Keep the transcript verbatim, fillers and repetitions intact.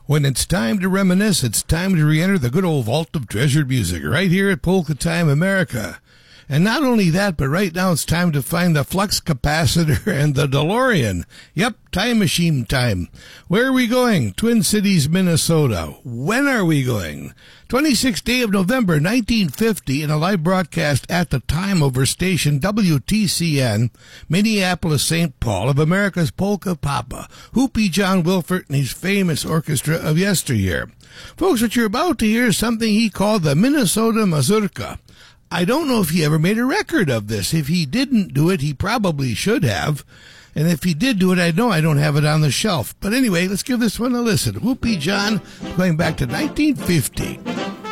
When it's time to reminisce, it's time to re-enter the good old vault of treasured music right here at Polka Time America. And not only that, but right now it's time to find the flux capacitor and the DeLorean. Yep, time machine time. Where are we going? Twin Cities, Minnesota. When are we going? twenty-sixth day of November, nineteen fifty, in a live broadcast at the time over station W T C N, Minneapolis, Saint Paul, of America's Polka Papa, Hoopy John Wilfert and his famous orchestra of yesteryear. Folks, what you're about to hear is something he called the Minnesota Mazurka. I don't know if he ever made a record of this. If he didn't do it, he probably should have. And if he did do it, I know I don't have it on the shelf. But anyway, let's give this one a listen. Whoopee John, going back to nineteen fifty.